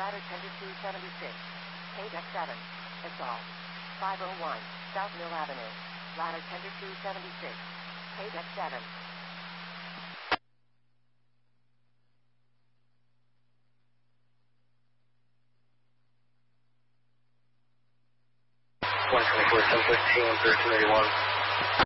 ladder tender 276. Page X7. Assault. 501, South Mill Avenue. Ladder tender 276. Page X7. 124, 1015, 1381.